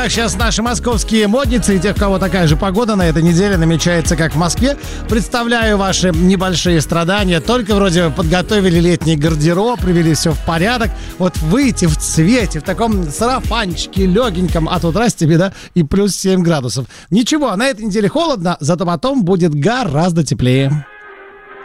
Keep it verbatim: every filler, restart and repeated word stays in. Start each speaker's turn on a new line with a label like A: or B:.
A: как сейчас наши московские модницы и тех, у кого такая же погода на этой неделе намечается, как в Москве. Представляю ваши небольшие страдания. Только вроде подготовили летний гардероб, привели все в порядок. Вот выйти в цвете, в таком сарафанчике легеньком, а тут раз тебе, да, и плюс семь градусов. Ничего, на этой неделе холодно, зато потом будет гораздо теплее.